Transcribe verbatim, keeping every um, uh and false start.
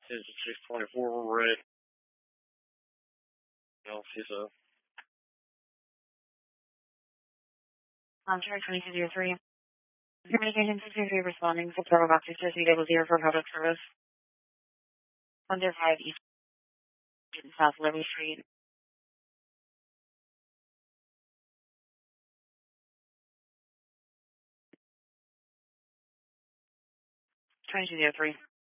Is it six twenty-four? We're ready. No, she's a. I'm sorry, twenty-two zero three. Communication six zero three responding to Provo Box six zero double zero for public service. one zero five East South Liberty Street. twenty-two zero three.